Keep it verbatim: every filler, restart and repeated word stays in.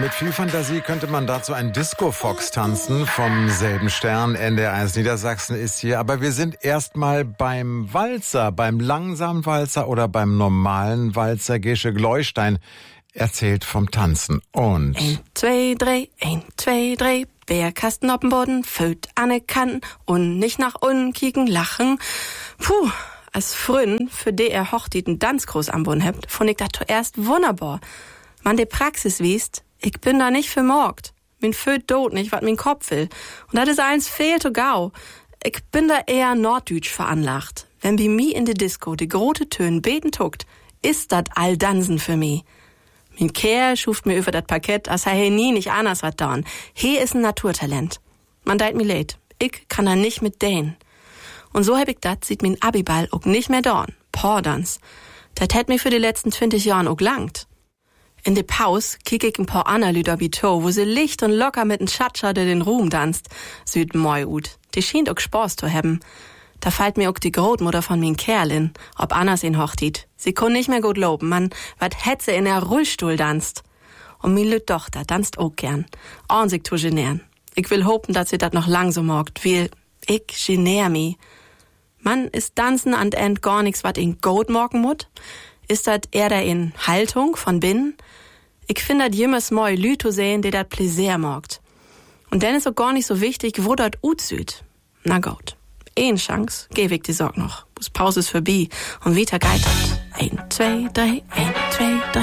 Mit viel Fantasie könnte man dazu ein Disco-Fox tanzen. Vom selben Stern, N D R eins Niedersachsen ist hier. Aber wir sind erstmal beim Walzer, beim langsamen Walzer oder beim normalen Walzer. Gesche Gleustein erzählt vom Tanzen. Und ein, zwei, drei, ein, zwei, drei, Bärkasten auf dem Boden, Föt an den Kanten und nicht nach unten kicken, lachen. Puh, als Frün, für die er Hochzeiten Tanzkurs am Boden habt, fand ich das zuerst wunderbar. Man die Praxis wiest, ich bin da nicht vermorgt. Min Föt dot nicht, wat min Kopf will. Und das ist eins fehlt to gau. Ich bin da eher norddeutsch veranlagt. Wenn bi mi in de Disco die grote Tönen beten tuckt, ist dat all Dansen für mi. Min Kerl schuft mir über dat Parkett, als er nie nicht anders wat dorn. He is ein Naturtalent. Man deit mi leid. Ich kann da nicht mit dänen. Und so hab ich dat, sieht min Abiball auch nicht mehr dorn. Pordans. Dat hätt mir für die letzten zwanzig Jahren auch langt. In de Paus kiek ich ein paar andere Lüder wie to, wo sie licht und locker mit n Schatscher, der den Ruhm tanzt. Süd moi ut. Die schient auch Spaß zu haben. Da fällt mir auch die Großmutter von min Kerlin, ob Annas in Hochtit. Sie kon nicht mehr gut loben, man, wat hätt sie in der Rollstuhl tanzt. Und min lüt Tochter tanzt auch gern. Und sich zu genieren. Ich will hopen, dass sie dat noch lang so mogt, weil ich genier mi. Man, ist tanzen an end gar nix, wat in Goat morgen mut? Ist dat eher da in Haltung von binnen? Ich find dat jemals moi Lü zu sehen, die dat Pläsier mogt. Und dann ist auch gar nicht so wichtig, wo dat ut süd. Na gut. Een Chance, geh ich die Sorg noch. Bis Pause ist vorbei und wieder geitert. Ein, zwei, drei, ein, zwei,